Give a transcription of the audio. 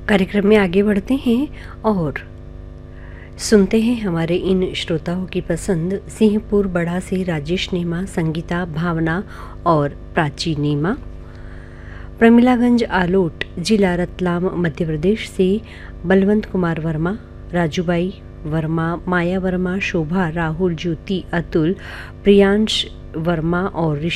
कार्यक्रम में आगे बढ़ते हैं और सुनते हैं हमारे इन श्रोताओं की पसंद। सिंहपुर बड़ा से राजेश नेमा, संगीता, भावना और प्राची नेमा। प्रमिलागंज आलोट, जिला रतलाम, मध्य प्रदेश से बलवंत कुमार वर्मा, राजूबाई वर्मा, माया वर्मा, शोभा, राहुल, ज्योति, अतुल, प्रियांश वर्मा और